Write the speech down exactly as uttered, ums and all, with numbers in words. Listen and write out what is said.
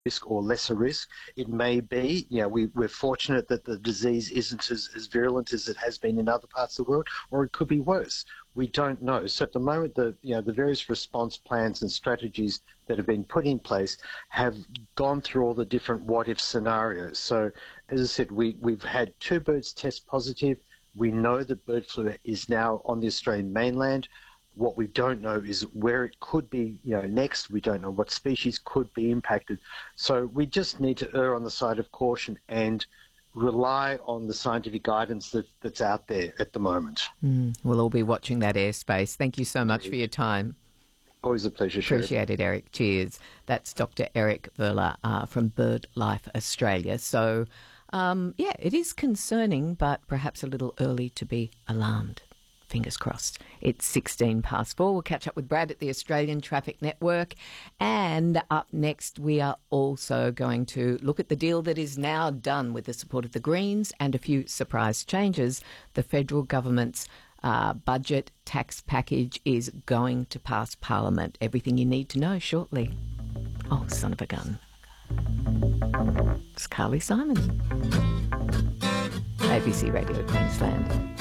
risk or lesser risk. It may be, you know, we, we're fortunate that the disease isn't as, as virulent as it has been in other parts of the world, or it could be worse. We don't know. So at the moment, the you know the various response plans and strategies that have been put in place have gone through all the different what-if scenarios. So as I said, we, we've had two birds test positive. We know that bird flu is now on the Australian mainland. What we don't know is where it could be, you know, next. We don't know what species could be impacted. So we just need to err on the side of caution and rely on the scientific guidance that, that's out there at the moment. Mm, we'll all be watching that airspace. Thank you so much for your time. Always a pleasure, Sharon. Appreciate it, Eric. Cheers. That's Doctor Eric Verla uh, from BirdLife Australia. So, um, yeah, it is concerning, but perhaps a little early to be alarmed. Fingers crossed. It's sixteen past four. We'll catch up with Brad at the Australian Traffic Network. And up next, we are also going to look at the deal that is now done with the support of the Greens and a few surprise changes. The federal government's uh, budget tax package is going to pass Parliament. Everything you need to know shortly. Oh, son of a gun. It's Carly Simon. A B C Radio Queensland.